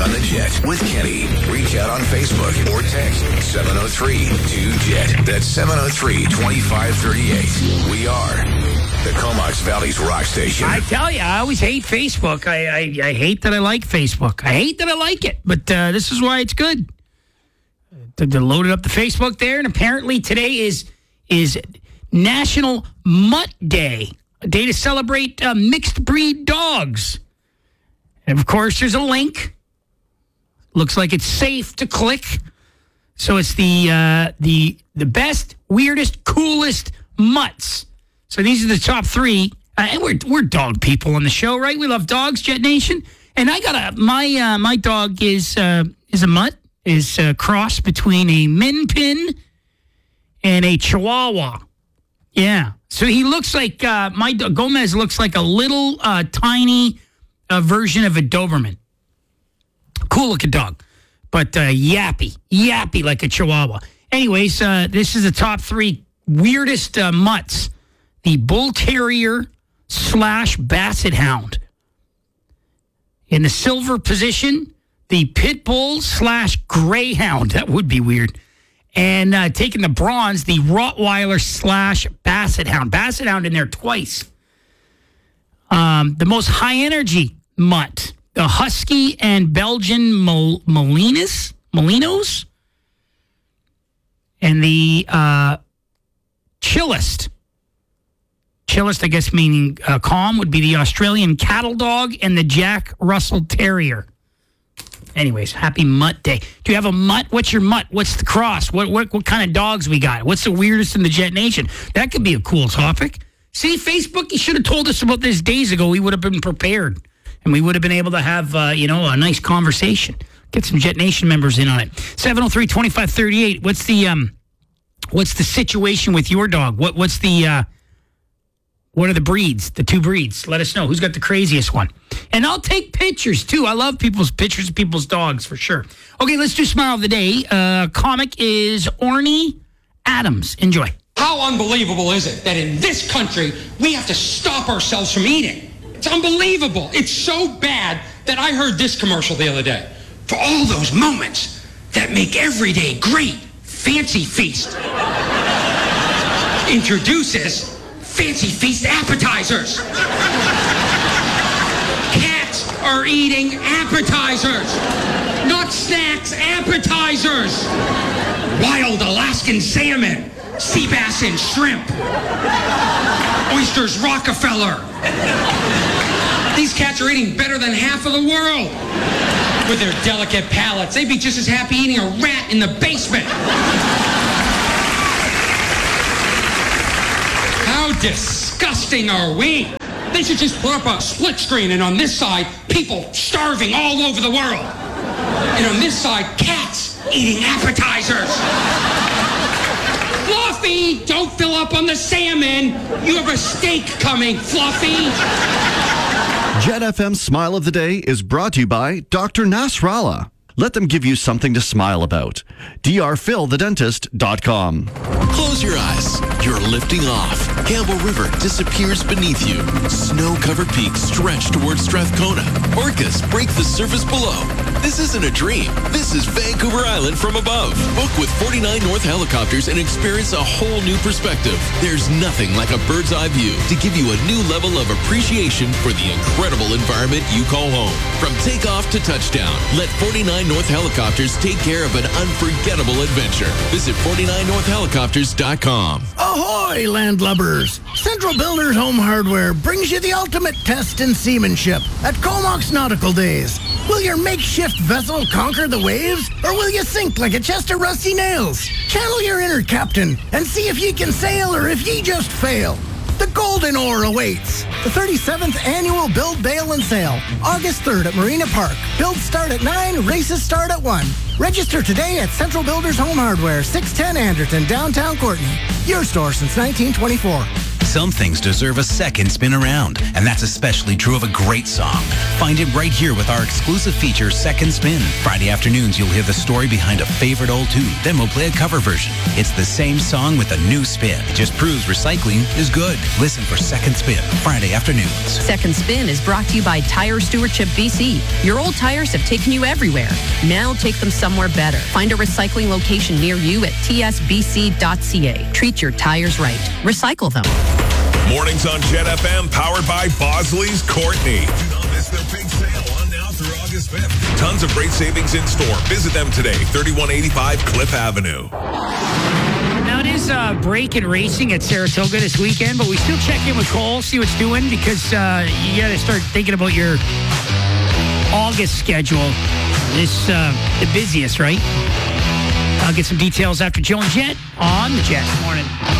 on the Jet with Kenny. Reach out on Facebook or text 703-2JET. That's 703-2538. We are the Comox Valley's rock station. I tell you, I always hate Facebook. I hate that I like Facebook. I hate that I like it, but this is why it's good. They loaded up the Facebook there, and apparently today is National Mutt Day, a day to celebrate mixed breed dogs. And of course, there's a link. Looks like it's safe to click. So it's the best, weirdest, coolest mutts. So these are the top three. And we're dog people on the show, right? We love dogs, Jet Nation. And I got my dog is a mutt. Is a cross between a Min Pin and a Chihuahua. Yeah. So he looks like, my dog, Gomez looks like a little tiny version of a Doberman. Cool looking dog, but yappy like a Chihuahua. Anyways, this is the top three weirdest mutts. The Bull Terrier / Basset Hound. In the silver position, the Pit Bull / Greyhound. That would be weird. And taking the bronze, the Rottweiler / Basset Hound. Basset Hound in there twice. The most high energy mutt, the Husky and Belgian Molinos. And the chillest, I guess meaning calm, would be the Australian Cattle Dog and the Jack Russell Terrier. Anyways, happy Mutt Day. Do you have a mutt? What's your mutt? What's the cross? What kind of dogs we got? What's the weirdest in the Jet Nation? That could be a cool topic. See, Facebook, you should have told us about this days ago. We would have been prepared. And we would have been able to have, a nice conversation. Get some Jet Nation members in on it. 703-2538. What's the situation with your dog? What are the breeds, the two breeds? Let us know. Who's got the craziest one? And I'll take pictures, too. I love people's pictures of people's dogs, for sure. Okay, let's do Smile of the Day. Comic is Orny Adams. Enjoy. How unbelievable is it that in this country, we have to stop ourselves from eating? It's unbelievable. It's so bad that I heard this commercial the other day. For all those moments that make every day great, Fancy Feast introduces Fancy Feast appetizers. Cats are eating appetizers. Not snacks, appetizers. Wild Alaskan salmon, sea bass and shrimp. Oysters Rockefeller. These cats are eating better than half of the world. With their delicate palates, they'd be just as happy eating a rat in the basement. How disgusting are we? They should just put up a split screen, and on this side, people starving all over the world. And on this side, cats eating appetizers. Fluffy, don't fill up on the salmon. You have a steak coming, Fluffy. Jet FM's Smile of the Day is brought to you by Dr. Nasrallah. Let them give you something to smile about. drphilthedentist.com. Close your eyes. You're lifting off. Campbell River disappears beneath you. Snow-covered peaks stretch towards Strathcona. Orcas break the surface below. This isn't a dream. This is Vancouver Island from above. Book with 49 North Helicopters and experience a whole new perspective. There's nothing like a bird's eye view to give you a new level of appreciation for the incredible environment you call home. From takeoff to touchdown, let 49 North Helicopters take care of an unforgettable adventure. Visit 49northhelicopters.com. Ahoy, landlubbers! Central Builders Home Hardware brings you the ultimate test in seamanship at Comox Nautical Days. Will your makeshift vessel conquer the waves, or will you sink like a chest of rusty nails? Channel your inner captain and see if ye can sail or if ye just fail. The Golden Oar awaits. The 37th Annual Build, Bail, and Sail. August 3rd at Marina Park. Builds start at 9, races start at 1. Register today at Central Builders Home Hardware, 610 Anderton, downtown Courtenay. Your store since 1924. Some things deserve a second spin around, and that's especially true of a great song. Find it right here with our exclusive feature, Second Spin. Friday afternoons, you'll hear the story behind a favorite old tune. Then we'll play a cover version. It's the same song with a new spin. It just proves recycling is good. Listen for Second Spin, Friday afternoons. Second Spin is brought to you by Tire Stewardship BC. Your old tires have taken you everywhere. Now take them somewhere better. Find a recycling location near you at tsbc.ca. Treat your tires right. Recycle them. Mornings on Jet FM, powered by Bosley's Courtney. Do not miss their big sale on now through August 5th. Tons of great savings in store. Visit them today, 3185 Cliff Avenue. Now, it is break and racing at Saratoga this weekend, but we still check in with Cole, see what's doing, because you got to start thinking about your August schedule. It's the busiest, right? I'll get some details after Joe and Jet on the Jet. Morning.